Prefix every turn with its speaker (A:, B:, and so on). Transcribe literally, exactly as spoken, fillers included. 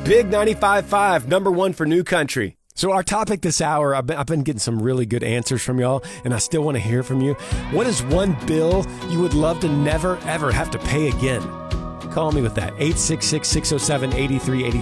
A: Big ninety-five point five, number one for New Country. So our topic this hour, I've been, I've been getting some really good answers from y'all, and I still want to hear from you. What is one bill you would love to never, ever have to pay again? Call me with that. eight six six, six oh seven, eight three eight three.